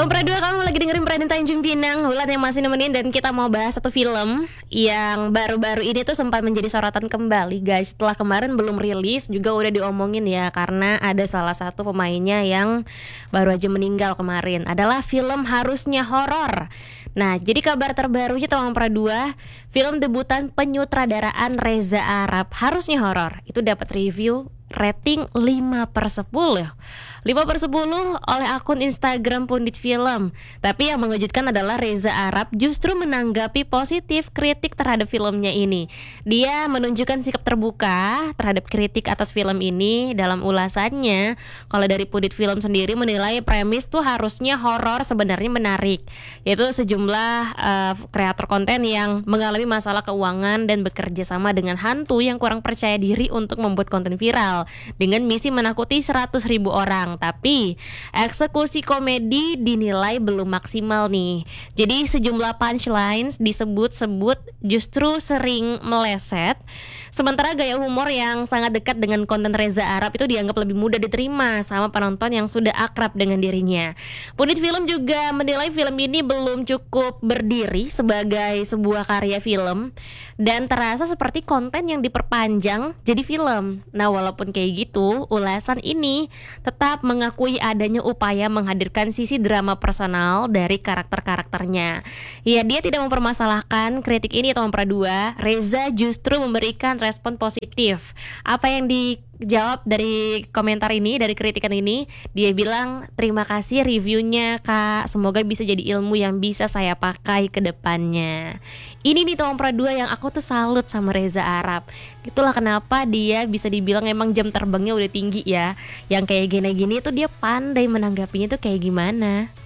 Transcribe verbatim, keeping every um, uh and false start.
Tom Pradua, kamu lagi dengerin Prime Tanjung Pinang, Wulan yang masih nemenin, dan kita mau bahas satu film yang baru-baru ini tuh sempat menjadi sorotan kembali guys. Setelah kemarin belum rilis juga udah diomongin ya, karena ada salah satu pemainnya yang baru aja meninggal kemarin. Adalah film Harusnya Horor. Nah, jadi kabar terbarunya Tom Pradua, film debutan penyutradaraan Reza Arab, Harusnya Horor, itu dapat review rating lima per sepuluh lima per sepuluh oleh akun Instagram Pundit Film. Tapi yang mengejutkan adalah Reza Arab justru menanggapi positif kritik terhadap filmnya ini. Dia menunjukkan sikap terbuka terhadap kritik atas film ini. Dalam ulasannya, kalau dari Pundit Film sendiri menilai premis tuh harusnya horor sebenarnya menarik, yaitu sejumlah uh, kreator konten yang mengalami masalah keuangan dan bekerja sama dengan hantu yang kurang percaya diri untuk membuat konten viral dengan misi menakuti seratus ribu orang. Tapi eksekusi komedi dinilai belum maksimal nih. Jadi sejumlah punchlines disebut-sebut justru sering meleset, sementara gaya humor yang sangat dekat dengan konten Reza Arab itu dianggap lebih mudah diterima sama penonton yang sudah akrab dengan dirinya. Pundit Film juga menilai film ini belum cukup berdiri sebagai sebuah karya film dan terasa seperti konten yang diperpanjang jadi film. Nah, walaupun kayak gitu, ulasan ini tetap mengakui adanya upaya menghadirkan sisi drama personal dari karakter-karakternya. Ya, dia tidak mempermasalahkan kritik ini Tom Pradua. Reza justru memberikan respon positif. Apa yang dijawab dari komentar ini, dari kritikan ini, dia bilang, terima kasih reviewnya kak, semoga bisa jadi ilmu yang bisa saya pakai ke depannya. Ini nih Tom Pradua yang aku tuh salut sama Reza Arab. Itulah kenapa dia bisa dibilang emang jam terbangnya udah tinggi ya. Yang kayak gini-gini tuh dia pandai menanggapinya tuh kayak gimana.